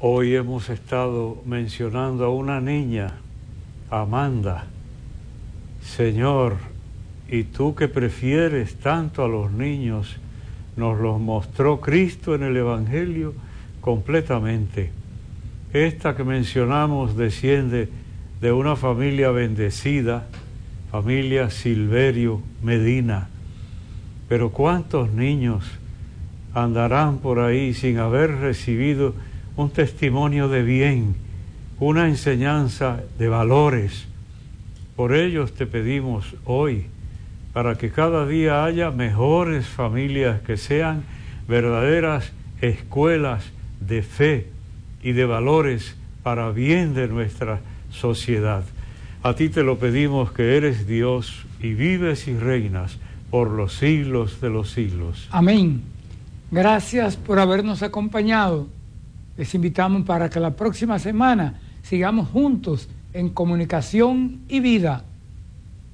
Hoy hemos estado mencionando a una niña, Amanda. Señor, y tú que prefieres tanto a los niños, nos los mostró Cristo en el Evangelio completamente. Esta que mencionamos desciende de una familia bendecida, familia Silverio Medina. Pero ¿cuántos niños andarán por ahí sin haber recibido un testimonio de bien, una enseñanza de valores? Por ellos te pedimos hoy, para que cada día haya mejores familias, que sean verdaderas escuelas de fe y de valores para bien de nuestra sociedad. A ti te lo pedimos, que eres Dios y vives y reinas por los siglos de los siglos. Amén. Gracias por habernos acompañado. Les invitamos para que la próxima semana sigamos juntos en Comunicación y Vida.